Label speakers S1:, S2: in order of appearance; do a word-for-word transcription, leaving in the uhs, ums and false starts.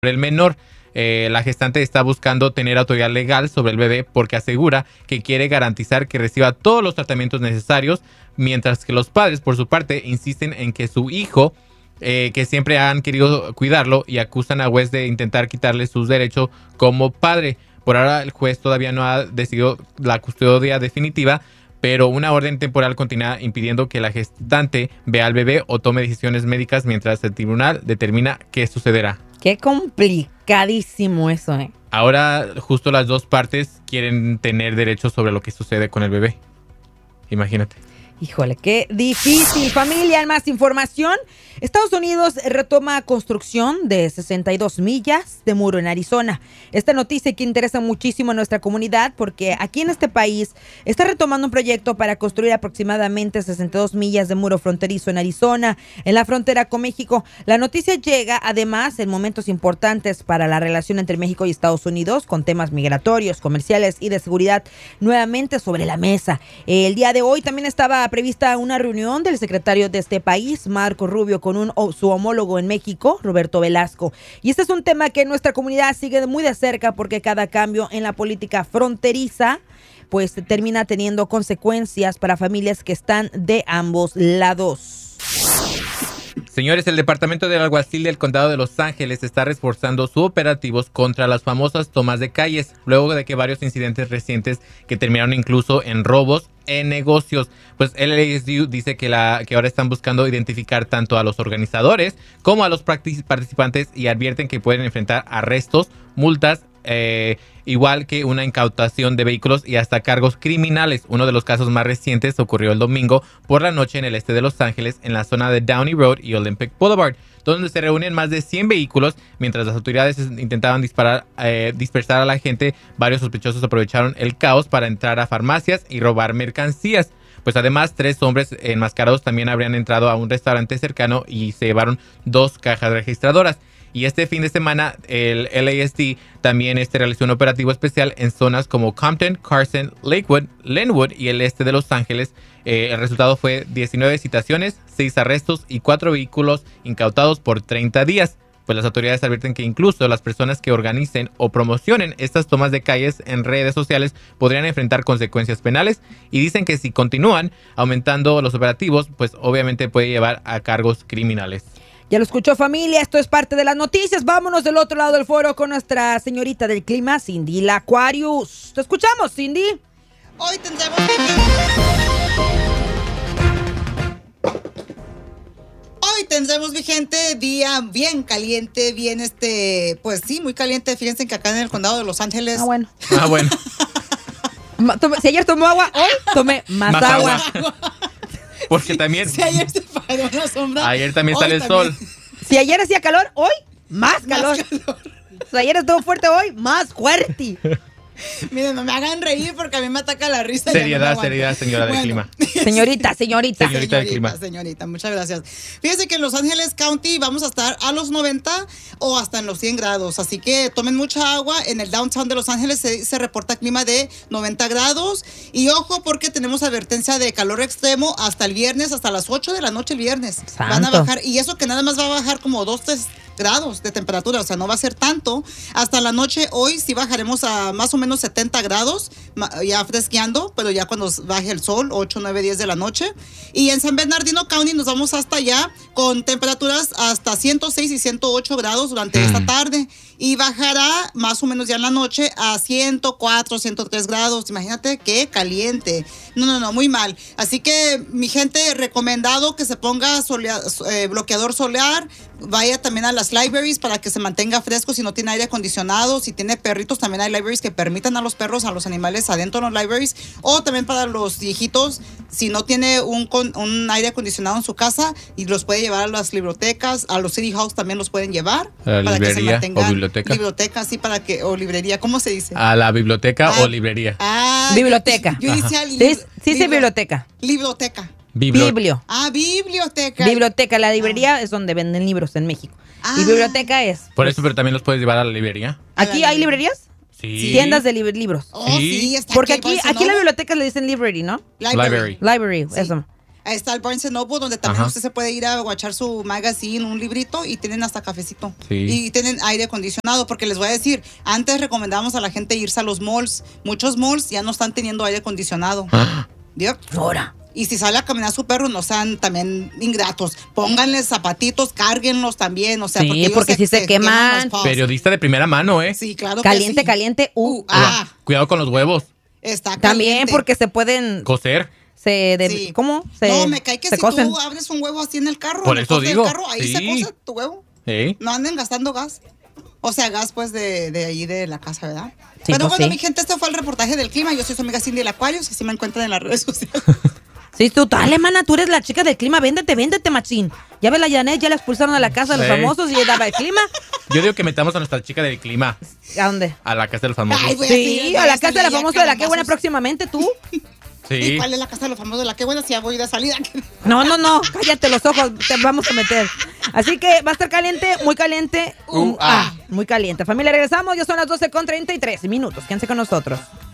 S1: el menor. Eh, la gestante está buscando tener autoridad legal sobre el bebé porque asegura que quiere garantizar que reciba todos los tratamientos necesarios, mientras que los padres, por su parte, insisten en que su hijo, eh, que siempre han querido cuidarlo, y acusan a West de intentar quitarle sus derechos como padre. Por ahora, el juez todavía no ha decidido la custodia definitiva, pero una orden temporal continúa impidiendo que la gestante vea al bebé o tome decisiones médicas mientras el tribunal determina qué sucederá.
S2: Qué complicadísimo eso, ¿eh?
S1: Ahora justo las dos partes quieren tener derechos sobre lo que sucede con el bebé. Imagínate.
S2: Híjole, qué difícil. Familia, en más información, Estados Unidos retoma construcción de sesenta y dos millas de muro en Arizona. Esta noticia que interesa muchísimo a nuestra comunidad porque aquí en este país está retomando un proyecto para construir aproximadamente sesenta y dos millas de muro fronterizo en Arizona, en la frontera con México. La noticia llega además en momentos importantes para la relación entre México y Estados Unidos, con temas migratorios, comerciales y de seguridad nuevamente sobre la mesa. El día de hoy también estaba prevista una reunión del secretario de este país, Marco Rubio, con un, o, su homólogo en México, Roberto Velasco. Y este es un tema que nuestra comunidad sigue muy de cerca porque cada cambio en la política fronteriza pues termina teniendo consecuencias para familias que están de ambos lados.
S1: Señores, el Departamento del Alguacil del Condado de Los Ángeles está reforzando sus operativos contra las famosas tomas de calles, luego de que varios incidentes recientes que terminaron incluso en robos en negocios. Pues el L A S D dice que, la, que ahora están buscando identificar tanto a los organizadores como a los participantes y advierten que pueden enfrentar arrestos, multas, Eh, igual que una incautación de vehículos y hasta cargos criminales. Uno de los casos más recientes ocurrió el domingo por la noche en el este de Los Ángeles, en la zona de Downey Road y Olympic Boulevard, donde se reúnen más de cien vehículos. Mientras las autoridades intentaban disparar, eh, dispersar a la gente, varios sospechosos aprovecharon el caos para entrar a farmacias y robar mercancías. Pues además, tres hombres enmascarados también habrían entrado a un restaurante cercano y se llevaron dos cajas registradoras. Y este fin de semana el L A S D también este realizó un operativo especial en zonas como Compton, Carson, Lakewood, Linwood y el este de Los Ángeles. Eh, el resultado fue diecinueve citaciones, seis arrestos y cuatro vehículos incautados por treinta días. Pues las autoridades advierten que incluso las personas que organicen o promocionen estas tomas de calles en redes sociales podrían enfrentar consecuencias penales, y dicen que si continúan aumentando los operativos, pues obviamente puede llevar a cargos criminales.
S2: Ya lo escuchó, familia, esto es parte de las noticias. Vámonos del otro lado del foro con nuestra señorita del clima, Cindy La Aquarius. Te escuchamos, Cindy.
S3: Hoy tendremos... Hoy tendremos, mi gente, día bien caliente, bien este, pues sí, muy caliente. Fíjense que acá en el condado de Los Ángeles...
S2: Ah, bueno.
S1: Ah, bueno.
S2: Si ayer tomó agua, hoy tomé más, más agua. agua.
S1: Porque también...
S3: Si ayer se paró la sombra,
S1: ayer también sale el
S3: también.
S1: sol.
S2: Si ayer hacía calor, hoy más calor. Más calor. Si ayer estuvo fuerte, hoy más fuerte.
S3: Miren, no me hagan reír porque a mí me ataca la risa.
S1: Seriedad, no seriedad, señora
S3: bueno.
S1: del clima.
S2: Señorita, señorita.
S1: Señorita del clima.
S3: Señorita, muchas gracias. Fíjense que en Los Ángeles County vamos a estar a los noventa o hasta en los cien grados. Así que tomen mucha agua. En el downtown de Los Ángeles se, se reporta clima de noventa grados. Y ojo, porque tenemos advertencia de calor extremo hasta el viernes, hasta las ocho de la noche el viernes.
S2: Santo.
S3: Van a bajar. Y eso que nada más va a bajar como dos, tres grados de temperatura, o sea, no va a ser tanto. Hasta la noche hoy sí bajaremos a más o menos setenta grados, ya fresqueando, pero ya cuando baje el sol, ocho, nueve, diez de la noche. Y en San Bernardino County nos vamos hasta allá con temperaturas hasta ciento seis y ciento ocho grados durante mm. esta tarde. Y bajará más o menos ya en la noche a ciento cuatro, ciento tres grados. Imagínate qué caliente. No, no, no, muy mal. Así que, mi gente, recomendado que se ponga solea, eh, bloqueador solar. Vaya también a las libraries para que se mantenga fresco si no tiene aire acondicionado. Si tiene perritos, también hay libraries que permitan a los perros, a los animales adentro en los libraries. O también para los viejitos, si no tiene un, un aire acondicionado en su casa, y los puede llevar a las bibliotecas, a los city halls también los pueden llevar.
S1: A la
S3: para
S1: librería
S3: que se mantengan,
S1: o biblioteca.
S3: Biblioteca, sí, para que, o librería, ¿cómo se dice?
S1: A la biblioteca
S3: ah,
S1: o librería.
S2: Ah, biblioteca.
S3: Yo, yo decía
S2: li- sí, sí, sí, biblioteca.
S3: Biblioteca.
S1: Bibli-
S2: Biblio.
S3: Ah, biblioteca.
S2: Biblioteca, la librería ah. es donde venden libros en México. Ah. Y biblioteca es.
S1: Por eso, pero también los puedes llevar a la librería.
S2: ¿Aquí hay librerías?
S1: Sí.
S2: Tiendas de li- libros.
S3: Oh, sí,
S2: sí está. Porque aquí, aquí, aquí la biblioteca le dicen library, ¿no?
S3: Library.
S1: Library.
S2: Library,
S3: sí.
S2: eso.
S3: Ahí está el Barnes and Noble, donde también
S1: Ajá.
S3: usted se puede ir a guachar su magazine, un librito, y tienen hasta cafecito.
S1: Sí.
S3: Y tienen aire acondicionado, porque les voy a decir, antes recomendábamos a la gente irse a los malls. Muchos malls ya no están teniendo aire acondicionado.
S1: Ah.
S3: Yep.
S2: Ahora.
S3: Y si sale a caminar su perro, no sean también ingratos. Pónganle zapatitos, cárguenlos también. O sea,
S2: Sí,
S3: porque, ellos
S2: porque si se queman.
S3: los paws.
S1: Periodista de primera mano, ¿eh?
S3: Sí, claro
S2: Caliente,
S3: que sí.
S2: caliente. Uh,
S3: Uh, ah.
S1: Cuidado con los huevos.
S3: Está
S2: También
S3: caliente.
S2: porque se pueden.
S1: Coser.
S2: Se de,
S3: Sí.
S2: ¿Cómo? Se,
S3: no, me cae que
S2: se
S3: si
S2: cocen.
S3: tú abres un huevo así en el carro,
S1: Por
S3: en el
S1: eso
S3: cofre del
S1: digo,
S3: carro, ahí
S1: sí.
S3: se cose tu huevo.
S1: ¿Eh?
S3: No anden gastando gas. O sea, gas pues de, de ahí de la casa, ¿verdad?
S2: Sí,
S3: Pero
S2: pues
S3: bueno,
S2: sí.
S3: mi gente, este fue el reportaje del clima. Yo soy su amiga Cindy del Aquarius, así me encuentran en las redes sociales.
S2: Sí, tú, dale, mana, tú eres la chica del clima, véndete, véndete, machín. Ya ve la Janet, ya la expulsaron a la casa de los
S1: Sí.
S2: famosos y ella daba el clima.
S1: Yo digo que metamos a nuestra chica del clima
S2: ¿A dónde?
S1: a la casa de los famosos.
S3: Ay, güey.
S2: Sí, a la casa de la famosa de la que buena próximamente, tú.
S3: ¿Y
S1: Sí.
S3: cuál es la casa de los famosos de la que buena? Si ya voy de salida.
S2: No, no, no, cállate los ojos, te vamos a meter. Así que va a estar caliente, muy caliente.
S1: Uh,
S2: ah,
S1: ah.
S2: muy caliente. Familia, regresamos, ya son las doce con treinta y tres minutos. Quédense con nosotros.